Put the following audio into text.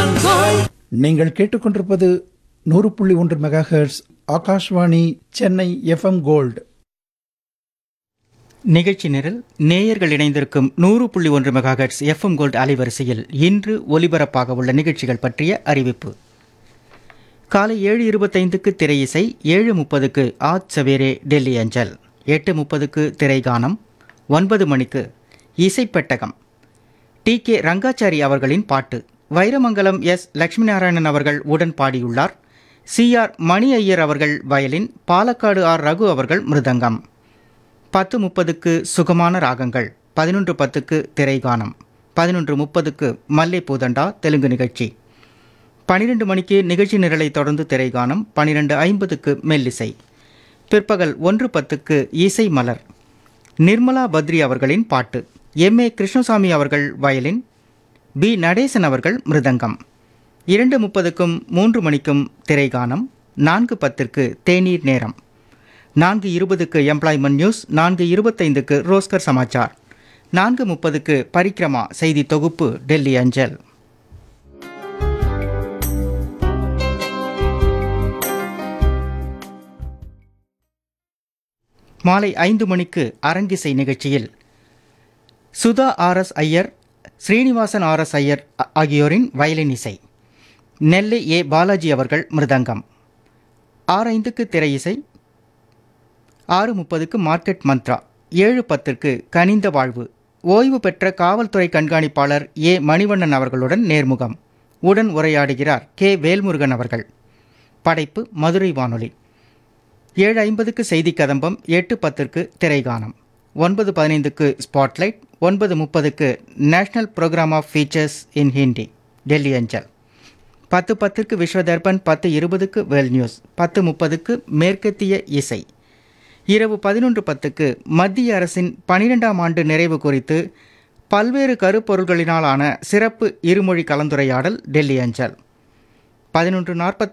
நீங்கள் கேட்டுக்கொண்டிருப்பது 100.1 megahertz Akashvani Chennai FM gold. நிகழ்ச்சி நிரல் நேயர்கள் இணைந்திருக்கும் 100.1 மெகாஹெர்ட்ஸ் எஃப்எம் கோல்டு அலைவரிசையில் இன்று ஒலிபரப்பாக உள்ள நிகழ்ச்சிகள் பற்றிய அறிவிப்பு. காலை 7:25க்கு திரை இசை, 7:30க்கு ஆஜ் சவேரே டெல்லி அஞ்சல், 8:30க்கு திரைகானம், 9 மணிக்கு இசைப்பெட்டகம். டி.கே. ரங்காச்சாரி அவர்களின் பாட்டு. வைரமங்கலம் எஸ். லட்சுமி நாராயணன் அவர்கள் உடன் பாடியுள்ளார். சி.ஆர். மணி ஐயர் அவர்கள் வயலின், பாலக்காடு ஆர். ரகு அவர்கள் மிருதங்கம். 10:30க்கு சுகமான ராகங்கள், 11:10க்கு திரைகானம், 11:30க்கு மல்லை பூதண்டா தெலுங்கு நிகழ்ச்சி. 12 மணிக்கு நிகழ்ச்சி நிரலை தொடர்ந்து திரைகானம், 12:50க்கு மெல்லிசை. பிற்பகல் 1:10க்கு இசை மலர். நிர்மலா பத்ரி அவர்களின் பாட்டு. எம்.ஏ. கிருஷ்ணசாமி அவர்கள் வயலின், பி. நடேசன் அவர்கள் மிருதங்கம். 2:30க்கும் 3 மணிக்கும் திரைகானம், 4:10க்கு தேநீர் நேரம், 4:20க்கு எம்ப்ளாய்மெண்ட் நியூஸ், 4:25க்கு ரோஸ்கர் சமாச்சார், 4:30க்கு பரிக்ரமா செய்தி தொகுப்பு டெல்லி அஞ்சல். மாலை 5 மணிக்கு அரங்கிசை நிகழ்ச்சியில் சுதா ஆர்.எஸ். ஐயர், ஸ்ரீனிவாசன் ஆர்.எஸ். ஐயர் ஆகியோரின் வயலின் இசை. நெல்லை ஏ. பாலாஜி அவர்கள் மிருதங்கம். 6:05க்கு திரை இசை, 6:30க்கு மார்க்கெட் மந்த்ரா, 7:10க்கு கனிந்த வாழ்வு, ஓய்வு பெற்ற காவல்துறை கண்காணிப்பாளர் ஏ. மணிவண்ணன் அவர்களுடன் நேர்முகம். உடன் உரையாடுகிறார் கே. வேல்முருகன் அவர்கள். படைப்பு மதுரை வானொலி. 7:50க்கு செய்தி கதம்பம், 8:10க்கு திரைகானம், 9:15க்கு spotlight, 9:30க்கு national programme of features இன் ஹிந்தி டெல்லி அஞ்சல். 10:10க்கு விஸ்வதர்பன், 10:20க்கு வேர்ல்ட் நியூஸ், 10:30க்கு மேற்கத்திய இசை. இரவு 11:10க்கு மத்திய அரசின் 12ஆம் ஆண்டு நிறைவு குறித்து பல்வேறு கருப்பொருள்களினாலான சிறப்பு இருமொழி கலந்துரையாடல் டெல்லி அஞ்சல். 11:45